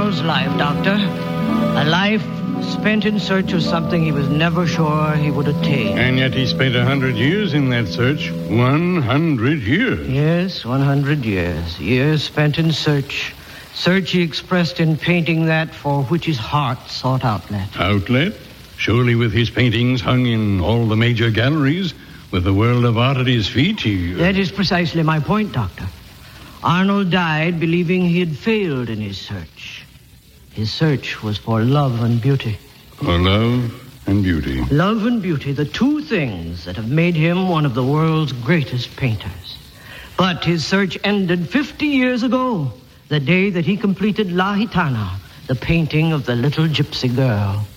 Arnold's life, Doctor. A life spent in search of something he was never sure he would attain. And yet he spent 100 years in that search. 100 years. Yes, 100 years. Years spent in search. Search he expressed in painting that for which his heart sought outlet. Outlet? Surely with his paintings hung in all the major galleries, with the world of art at his feet, That is precisely my point, Doctor. Arnold died believing he had failed in his search. His search was for love and beauty. For love and beauty. Love and beauty, the two things that have made him one of the world's greatest painters. But his search ended 50 years ago, the day that he completed La Gitana, the painting of the little gypsy girl.